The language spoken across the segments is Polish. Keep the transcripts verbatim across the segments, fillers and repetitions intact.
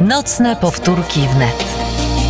Nocne powtórki wnet.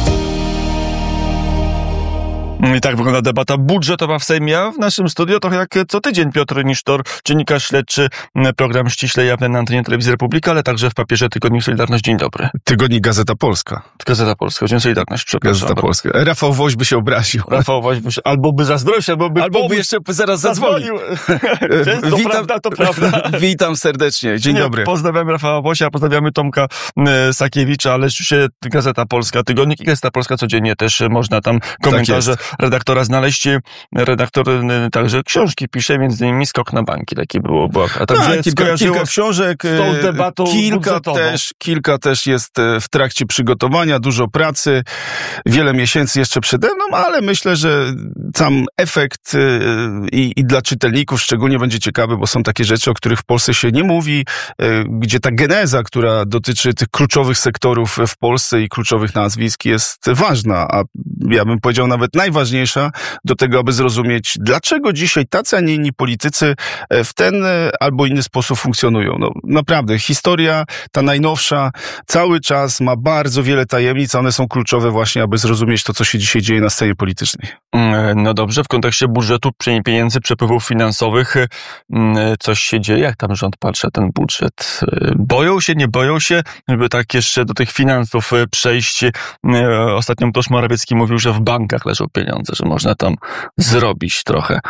I tak wygląda debata budżetowa w Sejmie, a w naszym studio trochę jak co tydzień Piotr Nisztor, dziennikarz śledczy, program ściśle jawny na antenie Telewizji Republika, ale także w papierze Tygodnik Solidarność. Dzień dobry. Tygodnik Gazeta Polska. Gazeta Polska, Dzień Solidarność, przepraszam. Gazeta Polska. Rafał Woś by się obraził. Rafał Woś by się, albo by zazdrościł, albo by... Albo by jeszcze zaraz zadzwonił. Często witam, prawda, to prawda. Witam serdecznie, dzień Nie, dobry. Pozdrawiamy Rafała Wosia, pozdrawiamy Tomka e, Sakiewicza, ale oczywiście Gazeta Polska, Tygodnik i Gazeta Polska codziennie też można tam komentarze tak redaktora znaleźć. Redaktor także książki pisze, między innymi Skok na banki, takie było, było. A także tak, kilka, kilka książek, z tą debatą kilka też, kilka też jest w trakcie przygotowania, dużo pracy, wiele miesięcy jeszcze przede mną, ale myślę, że sam efekt i, i dla czytelników szczególnie będzie ciekawy, bo są takie rzeczy, o których w Polsce się nie mówi, gdzie ta geneza, która dotyczy tych kluczowych sektorów w Polsce i kluczowych nazwisk jest ważna, a ja bym powiedział nawet najważniejsza do tego, aby zrozumieć, dlaczego dzisiaj tacy, a nie inni politycy w ten albo inny sposób funkcjonują. No naprawdę, historia, ta najnowsza, cały czas ma bardzo wiele tajemnic, a one są kluczowe właśnie, aby zrozumieć to, co się dzisiaj dzieje na scenie politycznej. No dobrze, w kontekście budżetu, pieniędzy, przepływów finansowych, coś się dzieje? Jak tam rząd patrzy na ten budżet? Boją się, nie boją się? Żeby tak jeszcze do tych finansów przejść. Ostatnio Mateusz Morawiecki mówił, że w bankach leżą pieniądze, że można tam zrobić trochę,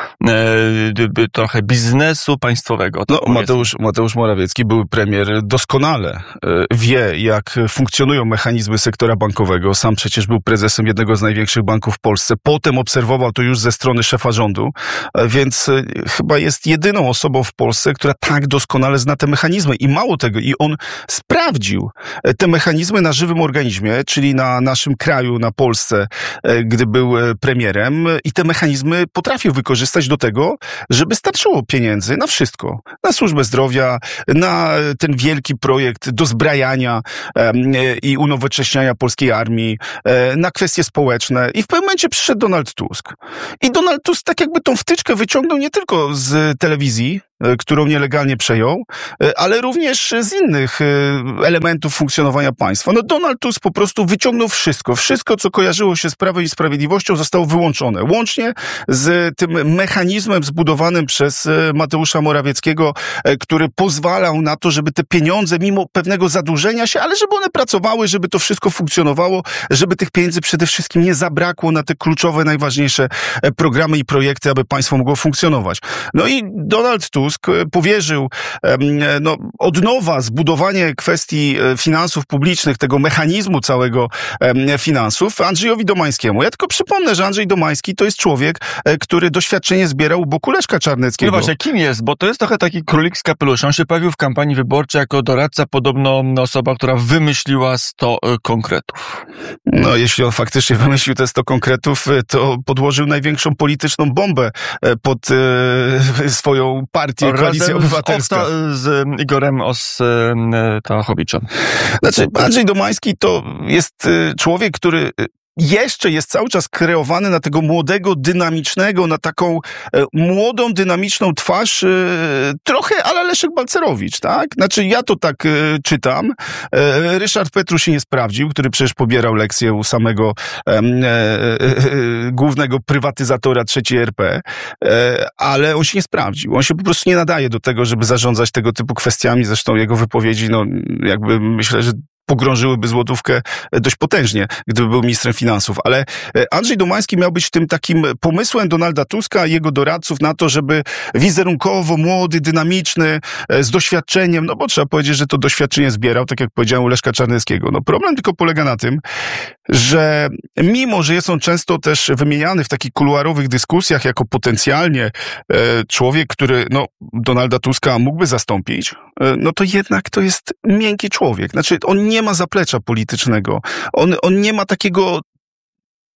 trochę biznesu państwowego. No, Mateusz, Mateusz Morawiecki, były premier, doskonale wie, jak funkcjonują mechanizmy sektora bankowego. Sam przecież był prezesem jednego z największych banków w Polsce. Potem obserwował to już ze strony szefa rządu, więc chyba jest jedyną osobą w Polsce, która tak doskonale zna te mechanizmy. I mało tego, i on sprawdził te mechanizmy na żywym organizmie, czyli na naszym kraju, na Polsce, gdy był premierem, i te mechanizmy potrafił wykorzystać do tego, żeby starczyło pieniędzy na wszystko. Na służbę zdrowia, na ten wielki projekt dozbrajania e, i unowocześniania polskiej armii, e, na kwestie społeczne. I w pewnym momencie przyszedł Donald Tusk. I Donald Tusk tak jakby tą wtyczkę wyciągnął nie tylko z telewizji, którą nielegalnie przejął, ale również z innych elementów funkcjonowania państwa. No Donald Tusk po prostu wyciągnął wszystko. Wszystko, co kojarzyło się z Prawem i Sprawiedliwością, zostało wyłączone. Łącznie z tym mechanizmem zbudowanym przez Mateusza Morawieckiego, który pozwalał na to, żeby te pieniądze, mimo pewnego zadłużenia się, ale żeby one pracowały, żeby to wszystko funkcjonowało, żeby tych pieniędzy przede wszystkim nie zabrakło na te kluczowe, najważniejsze programy i projekty, aby państwo mogło funkcjonować. No i Donald Tusk powierzył no, od nowa zbudowanie kwestii finansów publicznych, tego mechanizmu całego finansów Andrzejowi Domańskiemu. Ja tylko przypomnę, że Andrzej Domański to jest człowiek, który doświadczenie zbierał u boku Leszka Czarneckiego. No właśnie, kim jest? Bo to jest trochę taki królik z kapelusza. On się pojawił w kampanii wyborczej jako doradca, podobno osoba, która wymyśliła sto konkretów. No, jeśli on faktycznie wymyślił te sto konkretów, to podłożył największą polityczną bombę pod e, swoją partię, Koalicja Obywatelska. Z, z Igorem Ostachowiczem. Znaczy, Andrzej Domański to jest człowiek, który jeszcze jest cały czas kreowany na tego młodego, dynamicznego, na taką e, młodą, dynamiczną twarz, e, trochę ala Leszek Balcerowicz, tak? Znaczy, ja to tak e, czytam. E, Ryszard Petru się nie sprawdził, który przecież pobierał lekcję u samego e, e, e, głównego prywatyzatora trzeciej R P, e, ale on się nie sprawdził. On się po prostu nie nadaje do tego, żeby zarządzać tego typu kwestiami. Zresztą jego wypowiedzi, no jakby myślę, że pogrążyłyby złotówkę dość potężnie, gdyby był ministrem finansów. Ale Andrzej Domański miał być tym takim pomysłem Donalda Tuska i jego doradców na to, żeby wizerunkowo młody, dynamiczny, z doświadczeniem, no bo trzeba powiedzieć, że to doświadczenie zbierał, tak jak powiedziałem, u Leszka Czarneckiego. No problem tylko polega na tym, że mimo, że jest on często też wymieniany w takich kuluarowych dyskusjach jako potencjalnie e, człowiek, który no, Donalda Tuska mógłby zastąpić, e, no to jednak to jest miękki człowiek. Znaczy, on nie ma zaplecza politycznego. On, on nie ma takiego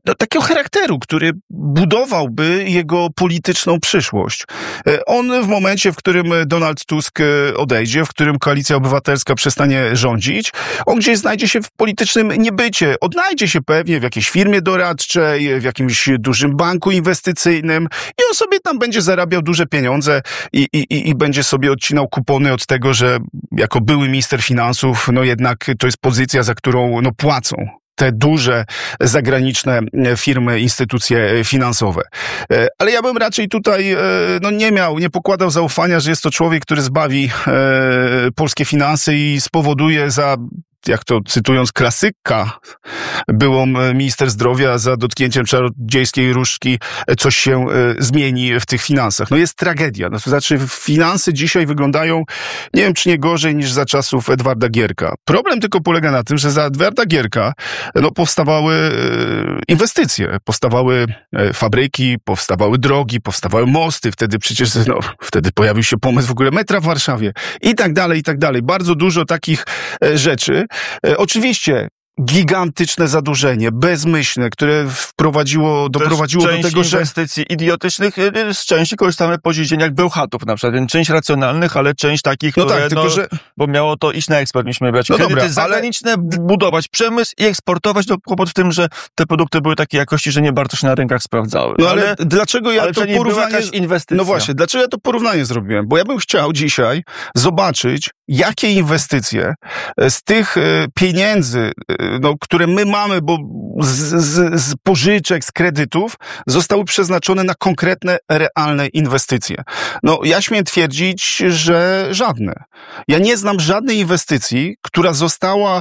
no, takiego charakteru, który budowałby jego polityczną przyszłość. On w momencie, w którym Donald Tusk odejdzie, w którym Koalicja Obywatelska przestanie rządzić, on gdzieś znajdzie się w politycznym niebycie. Odnajdzie się pewnie w jakiejś firmie doradczej, w jakimś dużym banku inwestycyjnym i on sobie tam będzie zarabiał duże pieniądze i, i, i będzie sobie odcinał kupony od tego, że jako były minister finansów, no jednak to jest pozycja, za którą no płacą te duże zagraniczne firmy, instytucje finansowe. Ale ja bym raczej tutaj no, nie miał, nie pokładał zaufania, że jest to człowiek, który zbawi e, polskie finanse i spowoduje za, jak to cytując klasyka, byłą minister zdrowia, za dotknięciem czarodziejskiej różdżki coś się zmieni w tych finansach. No jest tragedia. No to znaczy finanse dzisiaj wyglądają, nie wiem czy nie gorzej niż za czasów Edwarda Gierka. Problem tylko polega na tym, że za Edwarda Gierka no, powstawały inwestycje, powstawały fabryki, powstawały drogi, powstawały mosty. Wtedy przecież, no, wtedy pojawił się pomysł w ogóle metra w Warszawie i tak dalej, i tak dalej. Bardzo dużo takich rzeczy. Oczywiście gigantyczne zadłużenie, bezmyślne, które wprowadziło, doprowadziło do tego, że... inwestycji idiotycznych, z części korzystamy po dziś dzień jak bełchatów na przykład, więc część racjonalnych, ale część takich, no które, tak, tylko, no, że... bo miało to iść na eksport, mieliśmy brać no kredyty dobra, zagraniczne, ale... budować przemysł i eksportować, no kłopot w tym, że te produkty były takiej jakości, że nie bardzo się na rynkach sprawdzały. No ale, ale dlaczego ja ale to porównanie... inwestycja. No właśnie, dlaczego ja to porównanie zrobiłem? Bo ja bym chciał dzisiaj zobaczyć, jakie inwestycje z tych pieniędzy, no, które my mamy, bo z, z, z pożyczek, z kredytów, zostały przeznaczone na konkretne, realne inwestycje. No, ja śmiem twierdzić, że żadne. Ja nie znam żadnej inwestycji, która została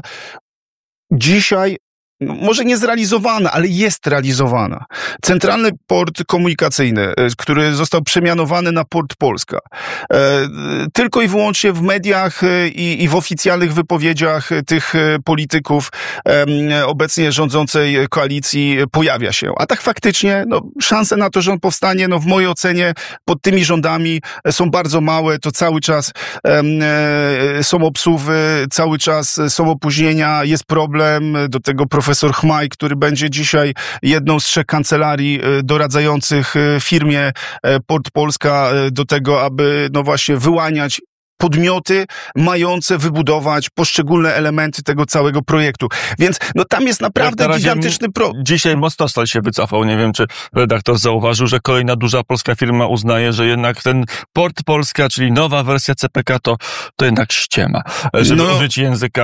dzisiaj no, może nie zrealizowana, ale jest realizowana. Centralny Port Komunikacyjny, który został przemianowany na Port Polska. E, tylko i wyłącznie w mediach i, i w oficjalnych wypowiedziach tych polityków e, obecnie rządzącej koalicji pojawia się. A tak faktycznie no, szanse na to, że on powstanie, no, w mojej ocenie pod tymi rządami są bardzo małe. To cały czas e, są obsuwy, cały czas są opóźnienia, jest problem. Do tego profesor Chmaj, który będzie dzisiaj jedną z trzech kancelarii doradzających firmie Port Polska do tego, aby no właśnie wyłaniać podmioty mające wybudować poszczególne elementy tego całego projektu. Więc no tam jest naprawdę gigantyczny problem. Dzisiaj Mostostal się wycofał. Nie wiem, czy redaktor zauważył, że kolejna duża polska firma uznaje, że jednak ten Port Polska, czyli nowa wersja C P K, to, to jednak ściema. Żeby no. użyć języka